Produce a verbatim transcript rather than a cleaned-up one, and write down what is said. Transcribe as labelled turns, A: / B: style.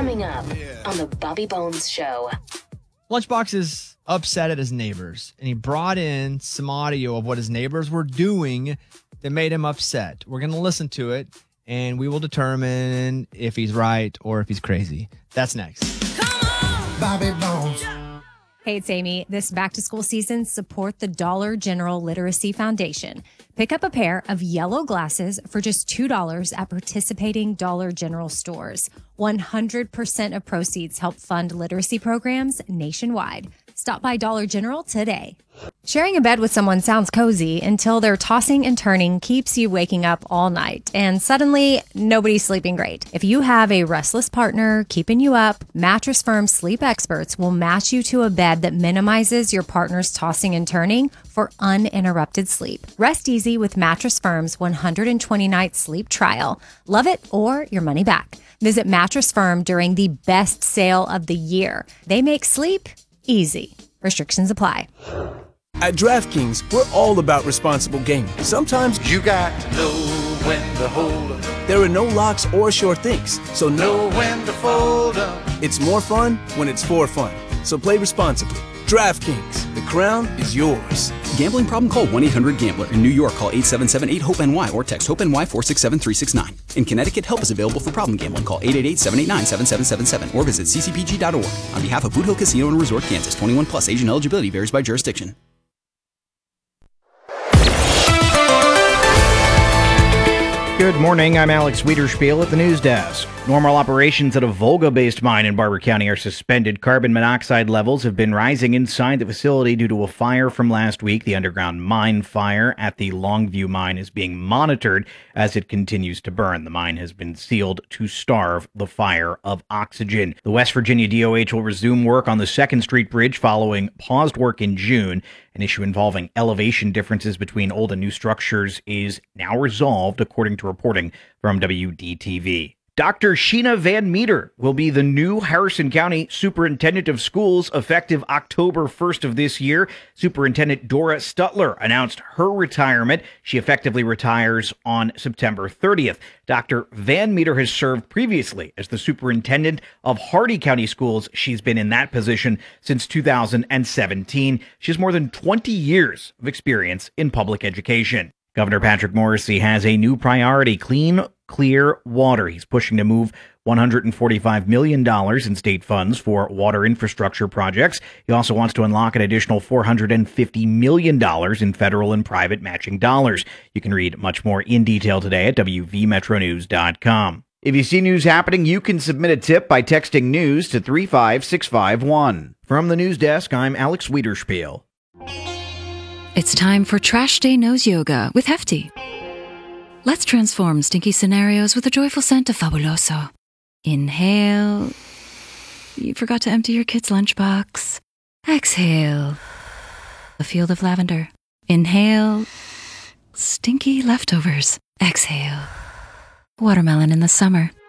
A: Coming up on the Bobby Bones Show.
B: Lunchbox is upset at his neighbors, and he brought in some audio of what his neighbors were doing that made him upset. We're going to listen to it, and we will determine if he's right or if he's crazy. That's next.
C: Come on, Bobby Bones.
D: Hey, it's Amy. This back-to-school season, support the Dollar General Literacy Foundation. Pick up a pair of yellow glasses for just two dollars at participating Dollar General stores. one hundred percent of proceeds help fund literacy programs nationwide. Stop by Dollar General today. Sharing a bed with someone sounds cozy until their tossing and turning keeps you waking up all night, and suddenly nobody's sleeping great. If you have a restless partner keeping you up, Mattress Firm sleep experts will match you to a bed that minimizes your partner's tossing and turning for uninterrupted sleep. Rest easy with Mattress Firm's one hundred twenty night sleep trial. Love it or your money back. Visit Mattress Firm during the best sale of the year. They make sleep easy. Restrictions apply.
E: At DraftKings, we're all about responsible gaming. Sometimes
C: You got to know when to hold up.
E: there are no locks or sure things, so
C: Know
E: no,
C: when to fold up.
E: it's more fun when it's for fun. So play responsibly. DraftKings, the crown is yours.
F: Gambling problem? Call one eight hundred gambler. In New York, call eight seven seven eight hope N Y or text HOPE-NY four six seven three six nine. In Connecticut, help is available for problem gambling. Call eight eight eight seven eight nine seven seven seven seven or visit c c p g dot org. On behalf of Boot Hill Casino and Resort, Kansas, twenty-one plus, age and eligibility varies by jurisdiction.
G: Good morning, I'm Alex Wiederspiel at the news desk. Normal operations at a Volga-based mine in Barber County are suspended. Carbon monoxide levels have been rising inside the facility due to a fire from last week. The underground mine fire at the Longview mine is being monitored as it continues to burn. The mine has been sealed to starve the fire of oxygen. The West Virginia D O H will resume work on the Second Street Bridge following paused work in June. An issue involving elevation differences between old and new structures is now resolved, according to reporting from W D T V. Doctor Sheena Van Meter will be the new Harrison County Superintendent of Schools effective October first of this year. Superintendent Dora Stutler announced her retirement. She effectively retires on September thirtieth. Doctor Van Meter has served previously as the superintendent of Hardy County Schools. She's been in that position since two thousand seventeen. She has more than twenty years of experience in public education. Governor Patrick Morrisey has a new priority: clean, clear water. He's pushing to move one hundred forty-five million dollars in state funds for water infrastructure projects. He also wants to unlock an additional four hundred fifty million dollars in federal and private matching dollars. You can read much more in detail today at w v metro news dot com. If you see news happening, you can submit a tip by texting news to three five six five one. From the news desk, I'm Alex Wiederspiel.
H: It's time for Trash Day Nose Yoga with Hefty. Let's transform stinky scenarios with a joyful scent of Fabuloso. Inhale. You forgot to empty your kid's lunchbox. Exhale. A field of lavender. Inhale. Stinky leftovers. Exhale. Watermelon in the summer.